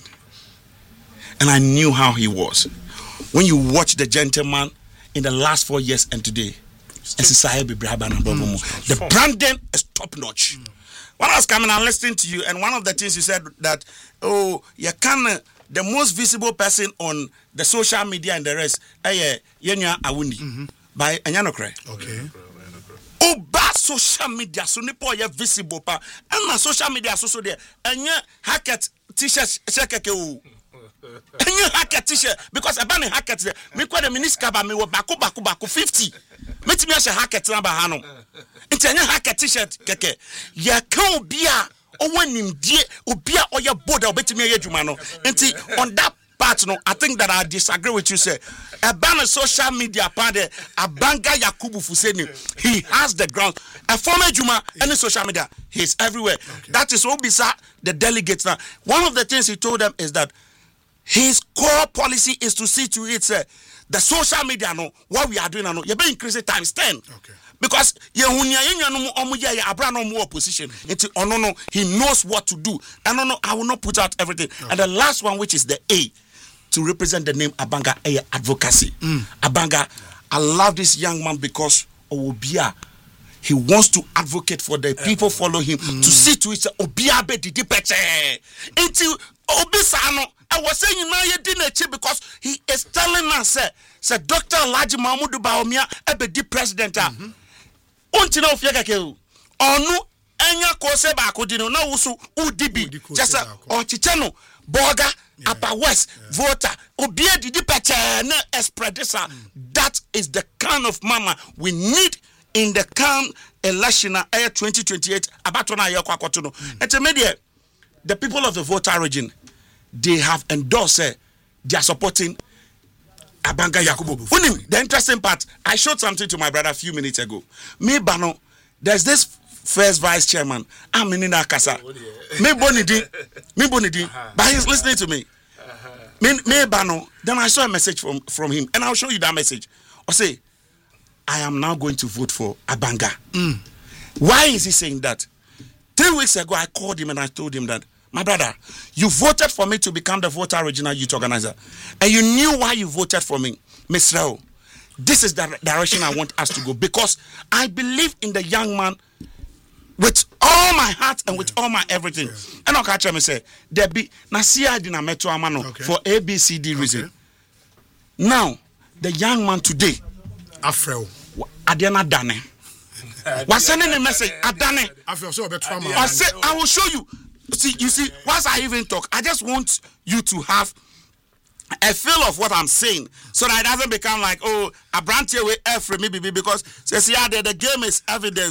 and I knew how he was. When you watch the gentleman in the last four years and today, mm. the branding is top notch. Mm. When I was coming and listening to you, and one of the things you said that, oh, you can, the most visible person on the social media and the rest, eh, Yenya Awundi, mm-hmm. by Anyanokre. Okay. Oh, bad social media, so nipo ye visible pa, and my social media so so there, and ye hacket t-shirt, shekeke o. And you hacket t-shirt because a banner hacket there. Me kwa the miniskaba me wo bako bako bako fifty. Me ti me a hacket number hano. Inti anya hacket t-shirt keke. Ya kan obia owanim die obia oya boda obetimi aye dwuma no. Inti on that part no, I think that I disagree with you say. A banner social media part Abanga Yakubu Fuseni. He has the ground. A former Juma any social media, he's everywhere. Okay. That is what beside the delegates now. One of the things he told them is that his core policy is to see to it, uh, the social media, no, what we are doing, no, you're being increased times ten. Okay. Because you no opposition. It's oh no no, he knows what to do. And no no, I will not put out everything. Okay. And the last one, which is the A, to represent the name Abanga A advocacy. Mm. Abanga, I love this young man because Obia. He wants to advocate for the people follow him mm. to see to it Obia be didi peche. Until Obisano. I was saying you know you didn't achieve because he is telling us uh, say Doctor Alhaji Mahmoud Bawumia ebe di president mm-hmm. Unti na ofia kake onu enya ko se ba ko di no na wusu udibi just o chiche no boga yeah. Upper West yeah. Voter obia didi peche na expressor mm. That is the kind of mama we need in the current election uh, twenty twenty-eight about na ye kwa kwato no ente the people of the Voter region, they have endorsed, uh, they are supporting Abanga Yakubu. Unim, the interesting part, I showed something to my brother a few minutes ago. Me Bano, there's this first vice chairman, Aminina Kasa. Me Bonidi, me Bonidi, but he's listening to me. Me, me Bano, then I saw a message from, from him, and I'll show you that message. I say, I am now going to vote for Abanga. Mm. Why is he saying that? Three weeks ago, I called him and I told him that, my brother, you voted for me to become the voter regional youth organizer. And you knew why you voted for me. Mister Rao, this is the direction I want us to go. Because I believe in the young man with all my heart and with all my everything. Yes. And I'll catch him and say, there be, Nasia dina meto amano for A, B, C, D reason. Okay. Now, the young man today, Afro, Adiana Dane, was sending a message, Adane. I said, I will show you. See, you see, once I even talk, I just want you to have a feel of what I'm saying, so that it doesn't become like, oh, a brand here with F maybe because says yeah, the, the game is evidence.